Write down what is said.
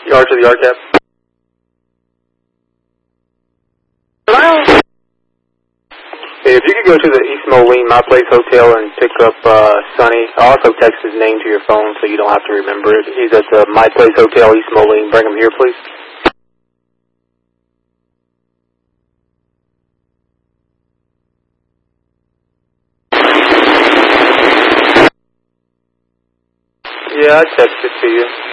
Yard to the yard cap. Hey, if you could go to the East Moline My Place Hotel and pick up Sonny. I'll also text his name to your phone so you don't have to remember it. He's at the My Place Hotel, East Moline. Bring him here, please. Yeah, I texted it to you.